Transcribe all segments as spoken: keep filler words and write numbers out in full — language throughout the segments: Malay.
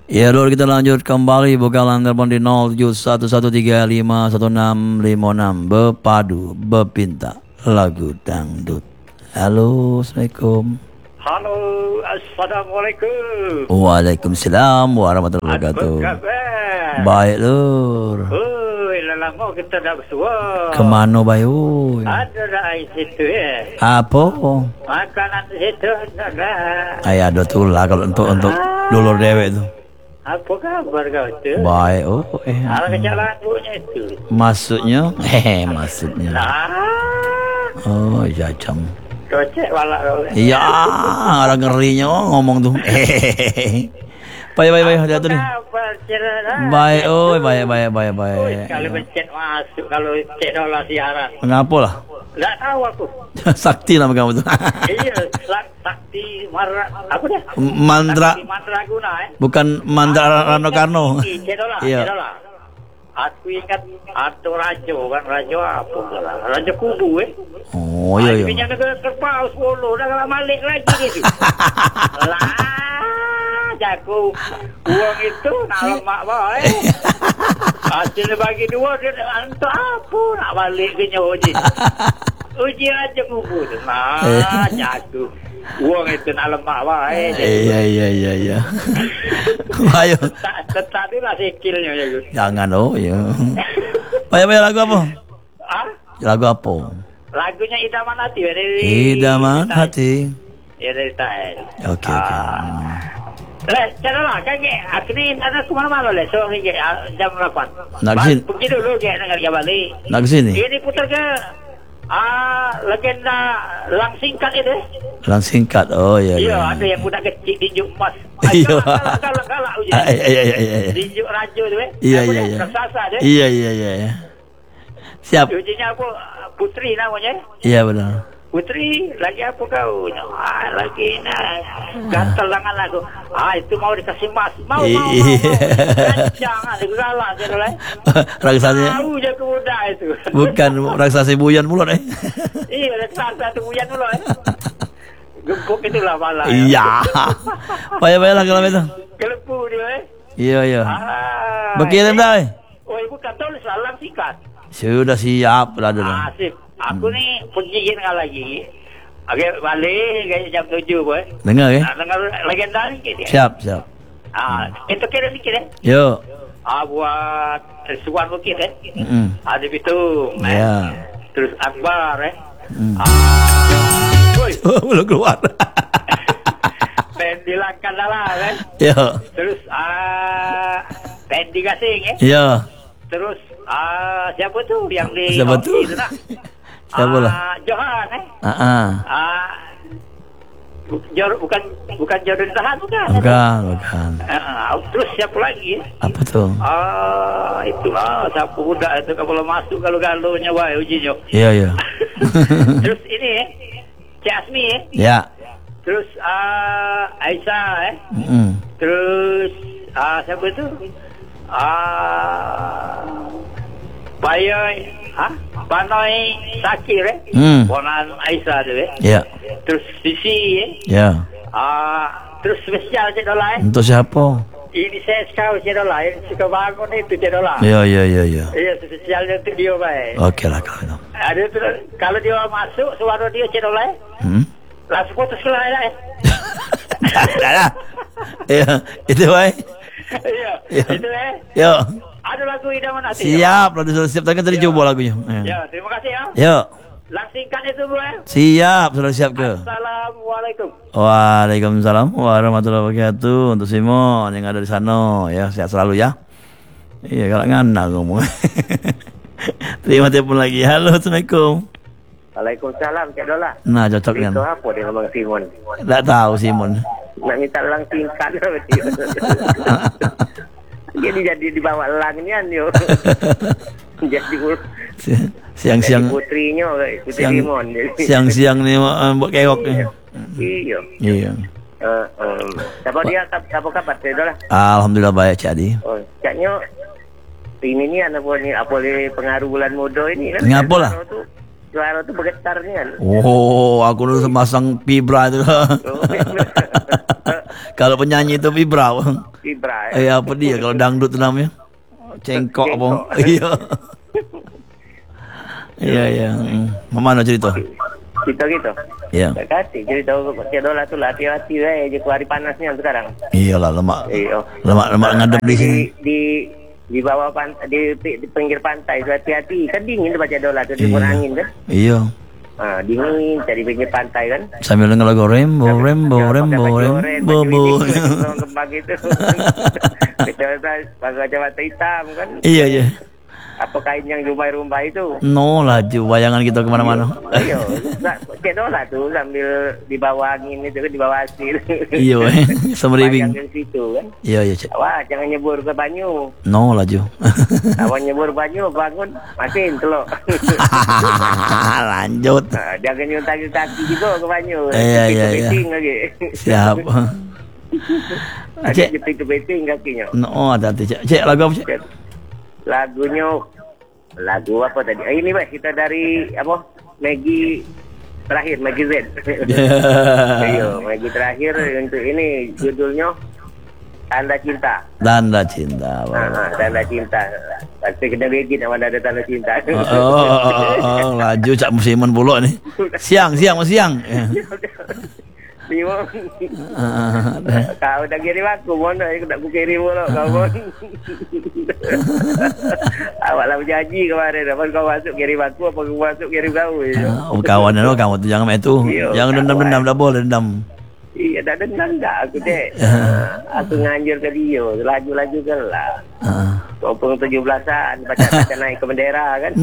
Ya, Lur, kita lanjut kembali bukalan telepon di nol tujuh satu satu tiga lima satu enam lima enam. Berpadu, berpinta lagu dangdut. Halo, Assalamualaikum. Halo, Assalamualaikum. Waalaikumsalam warahmatullahi wabarakatuh. Apa khabar? Baik, Lur. Oh, lama kita dah bersua. Kemana, Bayu? Ada dah di situ ya. Apa? Makanan di situ ada. Ayah ada tu lah kalau untuk untuk dulur dewek tu. Apa kabar kau tu? Baik, oh eh. Ada kecelakaan punya itu. Maksudnya, hehe, maksudnya. Nah, Oh, jajam. kau cek balak kau. Iya, orang ngerinya ngomong tuh. Hehehe. Baik, baik, baik, hati-hati nih. Kabar cerah. Baik, oh, baik, baik, baik, Oh, baik. kalau pencet masuk, kalau cek dolar siaran. Mengapa lah? Tak tahu aku. Sakti nama kamu tuh. Iya, sak- sakti marah. Apa dia? Mantra, Sakti mantra guna eh. bukan mantra Rano Karno. Cedola, Iya. cedola. Aku ingat ada raja kan, raja apa lah, raja kubu eh. Oh, iya, iya. Punya negara kerbau sepuluh, dah kalau balik lagi gitu. Lah, jago uang itu nak lemak bah eh. Hasil bagi dua dia untuk apa nak balik ke uji. Uji raja kubu tu. Nah, jago. Uang itu nak lemak bah eh. Iya, iya, iya, iya. Ayo. Tak tetap tu lah sikilnya jago. Jangan oh, ya. Baik, baik, lagu apa? Ah? Lagu apa? Lagunya Idaman Hati dari Idaman Hati. Ya dari Tael. Oke, oke. Eh, cara lah kan ke aku ni ada ke mana-mana le so ni ke jam lapan. Nak kesini? Pergi dulu ke dengan dia balik. Nak ke sini? Ini putar ke ah legenda Lang Singkat itu. Lang Singkat. Oh, iya, Iya, iya. ada yang budak kecil tinjuk emas. Iya. Galak-galak uji. Ah, iya, iya, iya, iya. Tinjuk raja tu eh. Iya, Apa iya, dia? iya. Raksasa dia. Iya, iya, iya, iya. Siap. Ujinya apa? Putri namanya. Iya, benar. Putri, lagi apa kau? Ah, lagi nak gatal tangan aku. Ah, itu mau dikasih mas. Mau, mau, mau. mau. Jangan, galak je lah. Raksasanya Tahu je ke budak itu. bukan raksasa buyan mulut eh. Iya, raksasa tu buyan dulu eh. Gempuk itulah pala. Iya. Payah-payah lah kalau itu. Kelepu dia eh. Iya, iya. Ah. Berkirim dah eh. Oh, ibu kata tulis Lang Singkat. Sudah siap lah dulu. Ah, sip. Aku ni pergi dengan lagi. Agak balik kayak jam tujuh boy. Dengar eh? Nak dengar legenda ni ke dia? Siap, siap. Ah, itu kira sikit eh. Yo. Ah, buat suan bukit eh. Mm. Ada Bitung eh. Ya. Terus Akbar eh. Mm. Ah, woi, Oh, belum keluar. Pendi Langkan dalam eh. Yo. Terus ah Pendi Gasing eh. Yo. Terus ah siapa tu yang di Siapa tu? itu nak? Siapa lah? Ah, Johan eh. Ah, ah. Ah, bu- Jor, bukan bukan Jordan Tahan bukan? Bukan, bukan. Ah, terus siapa lagi? Eh? Apa tuh? Ah, itulah siapa budak itu kalau masuk kalau galunya wah ujinya. Iya, iya. Terus ini eh, Cik Asmi eh. Ya. Terus ah Aisyah eh. Mm. Terus ah siapa tu? Ah Bayoy, ha? Banoy Sakir eh. Hmm. Ponan Aisyah tu eh. Ya. Terus Sisi eh. Ya. Ah, terus spesial Cik Dola eh. Untuk siapa? Ini saya sekau Cik Dola, yang suka bangun itu Cik Dola. Ya, ya, ya, ya. Iya, spesialnya tu dia baik. Okey lah kalau itu. Ada tu, kalau dia masuk suara dia Cik Dola eh. Hmm. Langsung putus kelah eh. Dah lah. Ya, itu baik. Iya, Ya. itu eh. Yo. Ada lagu Idaman Hati. Siap, produser siap. Tadi tadi Ya. coba lagunya. Ya, Ya. terima kasih ya. Yo. Lang Singkat itu bro eh. Siap, sudah siap ke? Assalamualaikum. Waalaikumsalam warahmatullahi wabarakatuh. Untuk Simon yang ada di sana, ya sehat selalu ya. Iya, kalau ngana ngomong. Terima telepon lagi. Halo, Assalamualaikum. Waalaikumsalam, Cik Dola. Nah, cocok kan? Itu apa dia ngomong Simon? Tak tahu Simon. Nak minta Lang Singkat berarti. Jadi jadi dibawa langnya ni. Jadi Si- Siang-siang putrinya, putri siang, Simon. siang-siang ni uh, buat keok ni. Iya. Iya. Uh, um, siapa dia? Siapa kabar, Cik Dola? Alhamdulillah baik Cik Adi. Oh, Caknya ini ni apa ni apa ni pengaruh bulan muda ini kan? Ngapa lah? Suara tu, suara tu bergetar ni kan? Oh, aku dulu semasang fibra tu. Kalau penyanyi itu Fibra. Fibra. Eh apa dia kalau dangdut tu namanya? Cengkok apa? Iya. Iya iya. Mana cerita? Cerita gitu. Ya. Tak kasih cerita Cik Dola tu lah hati-hati eh je hari panasnya sekarang. Iyalah lemak. Iya. Lemak-lemak ngadep di sini. Di di bawah pantai, di, di pinggir pantai tu hati-hati. Kan dingin tu Cik Dola tu di Iya. angin kan. Iya. Ah, dingin cari pinggir pantai kan. Sambil dengar lagu Rainbow, Rainbow, Rainbow, Rainbow. Kembang itu. Kita pakai kacamata hitam kan. Iya iya. Apa kain yang rumbai-rumbai itu? No laju bayangan kita kemana-mana. Iya, Cik Dola tu sambil di bawah angin itu kan, di bawah hasil. Iya, semeribing. Bayang di situ kan. Iya iya cik. Awak jangan nyebur ke banyu. No laju. Awak nyebur banyu bangun masin teluk. Lanjut. Nah, jangan nyuntak kaki juga ke banyu. Iya iya iya. Lagi. Siap. Ada Cik. jepit beting kakinya. No ada cik. Cik lagu apa cik? Lagunya lagu apa tadi? Eh, ini bah kita dari apa? Maggie terakhir Maggie Z. Iya, Maggie terakhir untuk ini judulnya Tanda Cinta. Tanda cinta. Ha, ha, Tanda Cinta. Pasti kena begit nama ada Tanda Cinta. Oh, oh, oh, oh, oh, laju cak musiman pula ni. Siang, siang, siang. Lima. Kau dah kirim aku, mana aku tak aku kirim pula kau pun. Awaklah berjanji kemarin, apa kau masuk kirim aku, apa kau masuk kirim kau. Oh, kawan tu, kawan tu jangan main tu. Jangan dendam-dendam, dah boleh dendam. Iya, dah dendam dah aku dek. Aku nganjur ke dia, laju-laju ke lah. Topeng tujuh belasan, baca-baca naik ke bendera kan.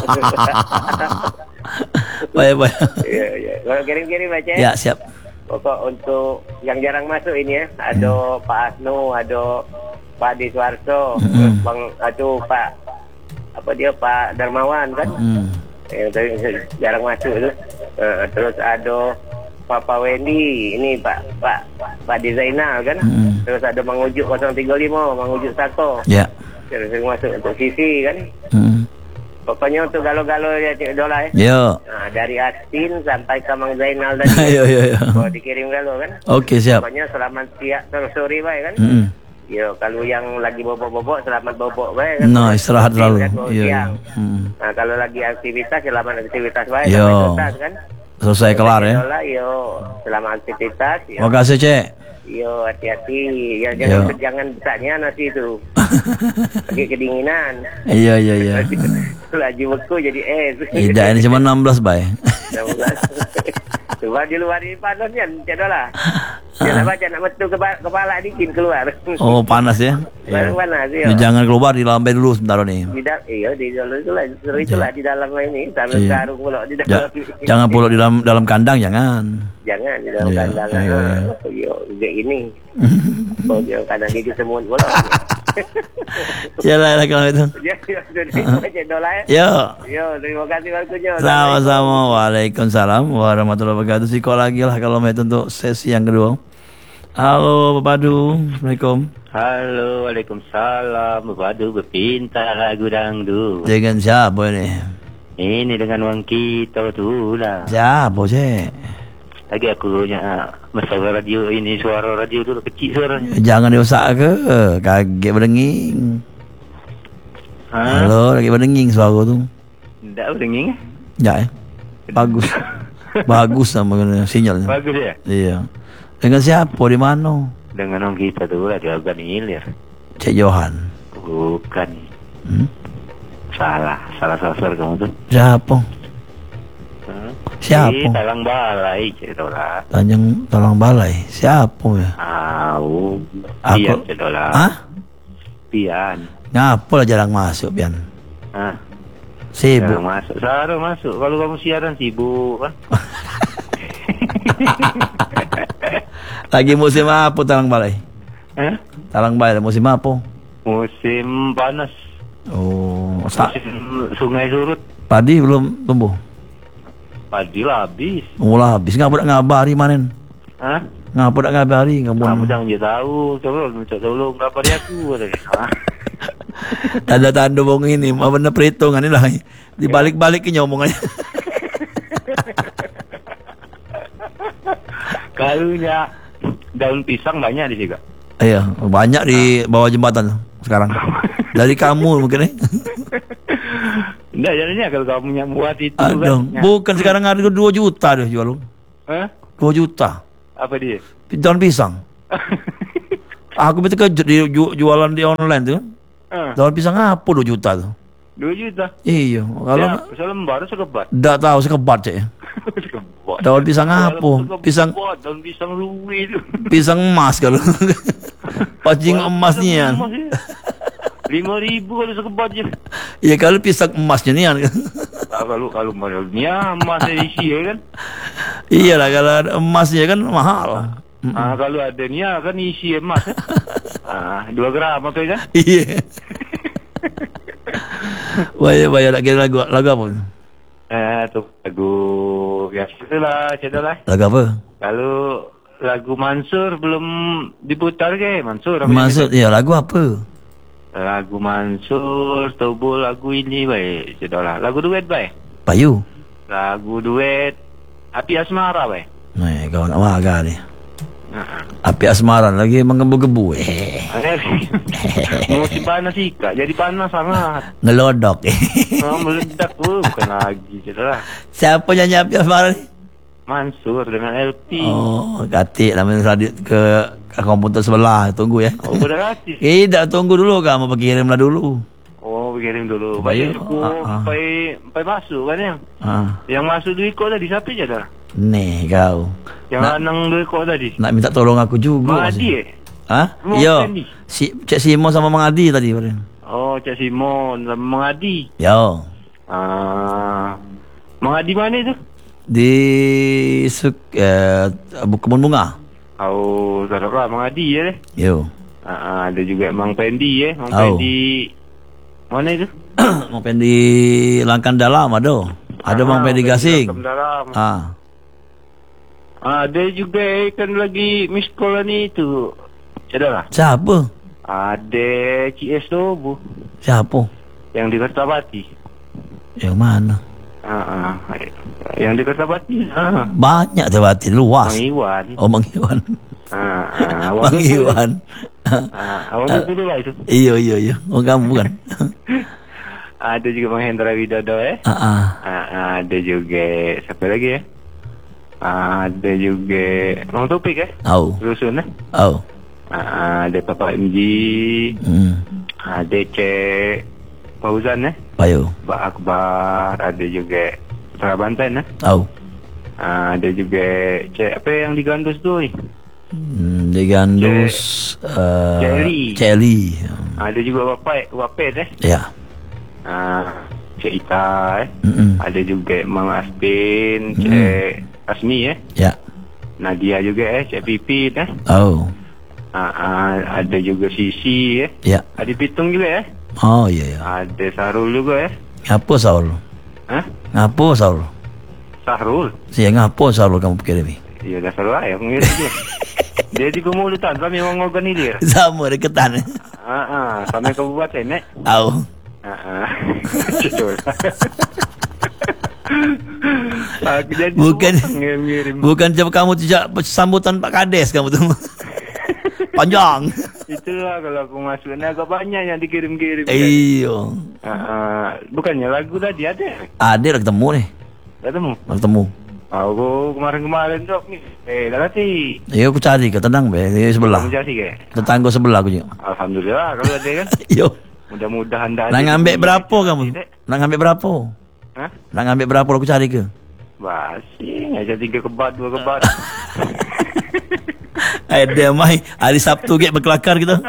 Baik-baik. Ya, ya. Kalau kirim-kirim baca. Ya, siap. Pokok untuk yang jarang masuk ini ya, ada hmm. Pak Asno, ada Pak Adi Suarso, hmm. terus Bang itu Pak apa dia Pak Darmawan kan, hmm. yang tadi jarang masuk tu. Uh, terus ada Papa Wendy, ini Pak Pak Pak Di Zainal kan, hmm. terus ada Mang Ujuk kosong tiga lima, Mang Ujuk Sako. Ya. Terus masuk untuk Sisi kan. Hmm. Pokoknya untuk galo-galo ya Cik Dola ya. Yo. Nah, dari Astin sampai ke Mang Zainal tadi. Yo yo yo. Oh, dikirim galo kan. Okey, siap. Pokoknya selamat siang terus sore baik kan. Hmm. Yo, kalau yang lagi bobok-bobok selamat bobok baik kan. No, istirahat selalu. Yo. Hmm. Nah, kalau lagi aktivitas selamat aktivitas baik yo. Aktivitas kan. Selesai kelar ya. Dola, yo, selamat aktivitas. Yo. Terima kasih, Cik. Yo, hati-hati. Ya, jangan jangan besarnya nasi itu. Lagi kedinginan. Iya iya iya. Lagi beku jadi es. Tidak, ini cuma enam belas bay. enam belas. Coba di luar ini panas kan, Cik Dola. Jangan baca nak metu kepala, kepala dikit keluar. Oh, panas ya. Baru panas ya. Ya, jangan keluar di lantai dulu sebentar nih. Di da- iya di dalam itulah, itulah di dalam ini, sambil iya. karung pula di dalam. Ja, jangan pula di dalam dalam kandang jangan. Jangan di dalam iya, kandang. Iya, iya. Yo, kayak ini. Oh, dia kandang gigi semut pula. Ya lah kalau itu. Ya, sudah Cik Dola ya. Yo. Yo, terima kasih waktunya. Sama-sama. Waalaikumsalam warahmatullahi wabarakatuh. Siko lagi lah kalau mau untuk sesi yang kedua. Halo Bapak Padu, Assalamualaikum. Halo, Waalaikumsalam. Bapak Padu berpinta lagu dangdut. Dengan siapa ini? Ini dengan Wang Kito tu lah. Siapa cik? Lagi aku punya masalah radio ini, suara radio tu kecil suaranya. Jangan diosak ke, kaget berdenging. Ha? Halo, lagi berdenging suara tu. Tak berdenging? Ya, eh? Bagus. Bagus sama sinyalnya. Bagus ya? Iya. Dengan siapa? Di mana? Dengan Wang Kito tu lah, dia agak hilir. Cik Johan. Bukan. Hmm? Salah, salah sasar kamu tu. Siapa? Hmm? Siapa? Eh, Talang Balai, Cik Dola. Tanjung Talang Balai. Siapa ya? Tahu. Aku. Pian, Cik Dola. Hah? Pian. Ngapa lah jarang masuk, Pian? Hah? Sibuk. Jarang masuk. Jarang masuk. Kalau kamu siaran sibuk kan? Lagi musim apa Talang Balai? Eh? Talang Balai musim apa? Musim panas. Oh, sa- Musim sungai surut. padi belum tumbuh. Padi lah habis. Mula habis. Ngapa tak ngabari manen? Hah? Ngapa tak ngabari? Kamu Kamu jangan je tahu. Tolong, minta tolong. Kenapa dia aku? Tanda-tanda bong ini. Apa benar perhitungan ini lah. Dibalik-balik ke omongannya. Kalunya daun pisang banyak di sini. Iya, banyak di bawah jembatan sekarang. Dari kamu mungkin eh. Enggak, jadinya kalau kamu yang buat itu Aduh, kan. bukan sekarang harga dua juta deh jual lu. Hah? dua juta. Apa dia? Daun pisang. Aku betul kejut di ju- jualan di online tuh. Ah, Daun pisang apa dua juta tuh? dua juta. Iya, kalau Ya, selembar sekebat. enggak tahu sekebat cek. Sekebat. Daun pisang apa? Pisang Daun pisang luwe itu. pisang emas kalau. Pancing emasnya. Lima ribu kalau sekebat je. Ya kalau pisang emasnya nih kan. Ah, kalau kalau modelnya emas isi ya kan. Iyalah kalau ada emasnya kan mahal. Ah, kalau ada ni kan isi emas. Eh? Ah, dua gram apa kan? Iya. Wah, wah, nak kira lagu lagu apa? Eh, tu lagu biasa lah, cerita lah. Lagu apa? Kalau lagu Mansur belum diputar ke? Mansur. apa Maksud ya lagu apa? Lagu Mansur, Tobo lagu ini baik. Cerita lah. Lagu duet baik. Payu. Lagu duet Api Asmara baik. Nah, kau nak magar ni. Uh-huh. Api asmara lagi menggebu-gebu. Eh. Musim panas ikat, jadi panas sangat. Ngelodok. Oh, meledak tu, bukan lagi. Cerita lah. Siapa nyanyi Api asmara ni? Mansur dengan L P. Oh, katik lah main radio ke, ke komputer sebelah. Tunggu ya. Oh, udah gratis. Eh, dah tunggu dulu kamu kirimlah dulu. Oh, kirim dulu. Baik. Baik, aku Ah, ah. sampai sampai masuk kan yang. Ha. Yang masuk duit kau tadi siapa je dah? Nih kau. Yang Nak- anang duit kau tadi. Nak minta tolong aku juga. Mak Adi eh? Ha? Mau Yo. Fendi? Si Cik Simo sama Mang Adi tadi. Oh, Cik Simon sama Mang Adi. Yo. Ah, Mang Adi mana tu? Di suk eh, kebun bunga. Oh, tak lah Mang Adi je deh. Yo. Ah, ada juga Mang Pendi eh. Mang Oh. Pendi mana itu? Mang Pendi Langkan Dalam ada. Ada Mang Pendi Gasing. Dalam. Ah. Ada juga kan lagi miss call ni tu. Ada lah. Siapa? Ada C S tu bu. Siapa? Yang di Kertapati. Yang mana? Ah, ah. Yang di Kertapati. Ah. Banyak terbatin luas. Mang Iwan. Oh, Mang Iwan. Ah, ah. Awak Mang tu- Iwan. Ah, awak tu dulu lah itu. Iyo, iyo, iyo. Oh, kamu bukan? Ada juga Mang Hendra Widodo eh. Ah, ah. Ah, ada juga siapa lagi eh? Ah, ada juga Mang Topik eh. Au. Rusun eh. Au. Ah, ada Papa M G. Hmm. Ada Cik Fauzan eh. Payo. Pak Akbar. Ada juga Putra Banten eh. Au. Ah, ada juga Cik apa yang di Gandus tu ni. Hmm, digandus uh, Celi. Celi. Ada juga Bapak Wapet eh. Ya. Ah, Cik Ita eh. Mm-mm. Ada juga Mang Aspin, Cik Asmi eh. Ya. Nadia juga eh, Cik Pipit eh. Oh. Ah, ah, ada juga Sisi eh. Ya. Ada Pitung juga eh. Oh, iya, ya. Ada Sarul juga eh. Ngapo Saul? Hah? Ngapo Saul? Sahrul. Saya ngapo Saul kamu pikir ni? Ya dah Sarul ayah mengira dia. Dia di Kumulutan kami orang organilir. Sama deketan. Ah ah, kami kabupaten eh. Au. Ah ah. Betul. Aku jadi Bukan. ngirim. Bukan macam kamu tidak sambutan Pak Kades kamu tu. Panjang. Itulah kalau aku masuk ni agak banyak yang dikirim-kirim. kan. Iyo. Ah, ah, bukannya lagu tadi ada? Ada dah ketemu ni. Dah temu? Dah ketemu. Aku kemarin-kemarin tu ni. Eh, dah latih. Ya aku cari ke tenang be, di sebelah. Kamu jadi ke? Tetangga sebelah aku juga. Alhamdulillah kalau ada kan. Yo. Mudah-mudahan dah ada. Nak ngambil berapa kamu? Dek. Nak ngambil berapa? Hah? Nak ngambil berapa aku cari ke? Basi, aja tiga kebat, dua kebat. Ada mai hari Sabtu ke berkelakar kita.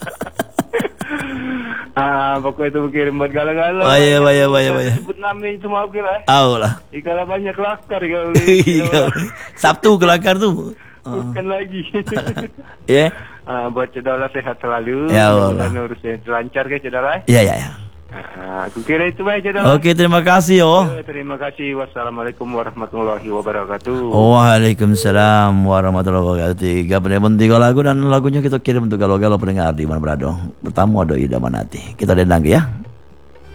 Ah, pokoknya itu berkirim buat gala-gala. Waya waya waya waya. Sebut nama itu mau kira. Au lah. Ikalah banyak kelakar kalau Iya. Sabtu kelakar tu. bukan lagi. Ya. Ah, buat cedera sehat selalu. Ya Allah. Dan urusnya lancar ke cedera. Ya ya ya. Ah, aku kira itu baik cedera. Okey, terima kasih oh. Terima kasih. Wassalamualaikum warahmatullahi wabarakatuh. Waalaikumsalam warahmatullahi wabarakatuh. Tiga pendengar tiga lagu dan lagunya kita kirim untuk galau-galau pendengar di mana berada. Pertama ada Ida Manati. Kita denang ya.